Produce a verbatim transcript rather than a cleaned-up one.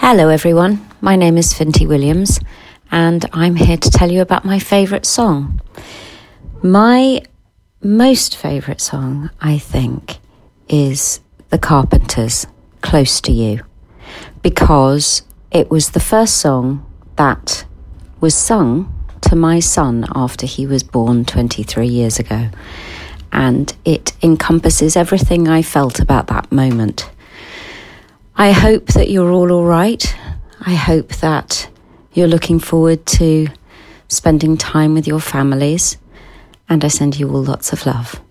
Hello everyone, my name is Finty Williams and I'm here to tell you about my favourite song. My most favourite song, I think, is The Carpenters' Close to You, because it was the first song that was sung to my son after he was born twenty-three years ago, and it encompasses everything I felt about that moment. I hope that you're all all right. I hope that you're looking forward to spending time with your families, and I send you all lots of love.